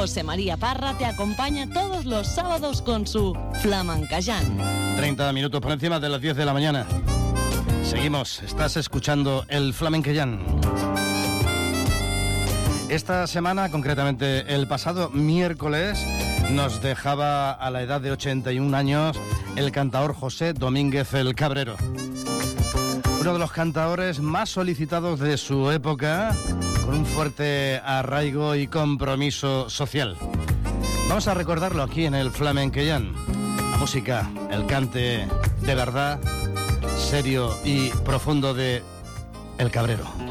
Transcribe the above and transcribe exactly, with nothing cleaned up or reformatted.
José María Parra te acompaña todos los sábados con su Flamenquejant. treinta minutos por encima de las diez de la mañana. Seguimos, estás escuchando el Flamenquejant. Esta semana, concretamente el pasado miércoles, nos dejaba a la edad de ochenta y un años el cantaor José Domínguez el Cabrero. Uno de los cantaores más solicitados de su época, con un fuerte arraigo y compromiso social. Vamos a recordarlo aquí en el Flamenquejant. La música, el cante de verdad, serio y profundo de El Cabrero.